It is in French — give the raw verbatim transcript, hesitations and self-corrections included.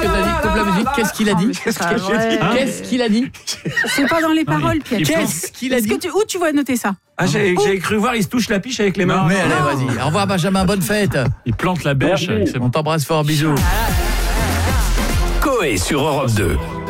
que t'as dit? Coupe la musique. Qu'est-ce qu'il a dit? Qu'est-ce que j'ai dit? Qu'est-ce qu'il a dit? C'est pas dans les paroles, Pierre. Qu'est-ce qu'il a Est-ce dit? que tu, où tu vas noter ça? Ah, j'ai j'ai cru voir, il se touche la piche avec les mains. Mais allez, vas-y. Au revoir, Benjamin. Bonne fête. Il plante la bêche. Merci. C'est On t'embrasse fort. Bisous. Coé sur Europe deux.